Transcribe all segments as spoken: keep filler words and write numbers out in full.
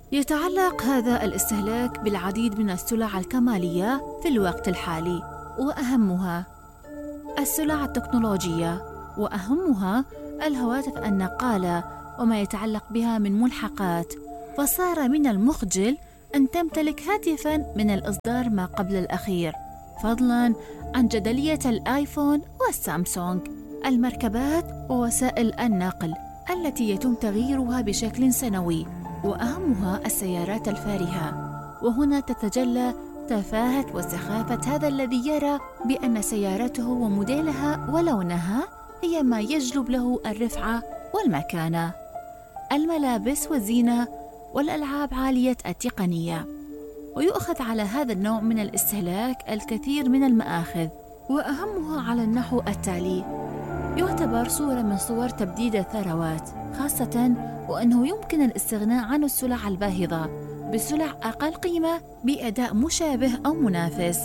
يتعلق هذا الاستهلاك بالعديد من السلع الكمالية في الوقت الحالي، وأهمها السلع التكنولوجية، وأهمها الهواتف النقالة وما يتعلق بها من ملحقات. فصار من المخجل أن تمتلك هاتفاً من الإصدار ما قبل الأخير، فضلاً عن جدلية الآيفون والسامسونج. المركبات ووسائل النقل التي يتم تغييرها بشكل سنوي، وأهمها السيارات الفارهة. وهنا تتجلى تفاهة وسخافة هذا الذي يرى بأن سيارته وموديلها ولونها هي ما يجلب له الرفعة والمكانة. الملابس والزينة والألعاب عالية التقنية. ويؤخذ على هذا النوع من الاستهلاك الكثير من المآخذ، وأهمها على النحو التالي: يعتبر صورة من صور تبديد الثروات، خاصة وأنه يمكن الاستغناء عن السلع الباهظة بسلع أقل قيمة بأداء مشابه أو منافس.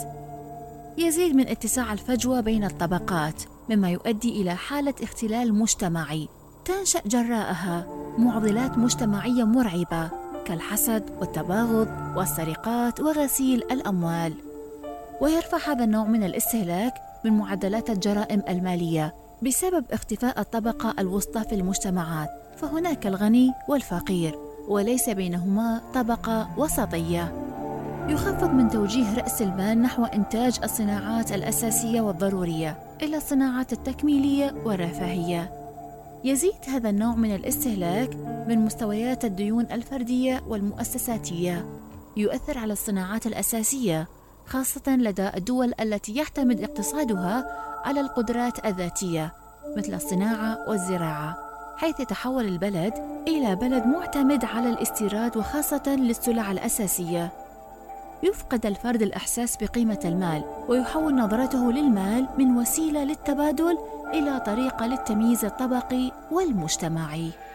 يزيد من اتساع الفجوة بين الطبقات، مما يؤدي إلى حالة اختلال مجتمعي تنشأ جراءها معضلات مجتمعية مرعبة كالحسد والتباغض والسرقات وغسيل الأموال. ويرفع هذا النوع من الاستهلاك من معدلات الجرائم المالية بسبب اختفاء الطبقة الوسطى في المجتمعات، فهناك الغني والفقير وليس بينهما طبقة وسطية. يخفض من توجيه رأس المال نحو إنتاج الصناعات الأساسية والضرورية إلى الصناعات التكميلية والرفاهية. يزيد هذا النوع من الاستهلاك من مستويات الديون الفردية والمؤسساتية، يؤثر على الصناعات الأساسية خاصة لدى الدول التي يعتمد اقتصادها على القدرات الذاتية مثل الصناعة والزراعة، حيث يتحول البلد إلى بلد معتمد على الاستيراد وخاصة للسلع الأساسية. يفقد الفرد الإحساس بقيمة المال، ويحول نظرته للمال من وسيلة للتبادل إلى طريقة للتمييز الطبقي والمجتمعي.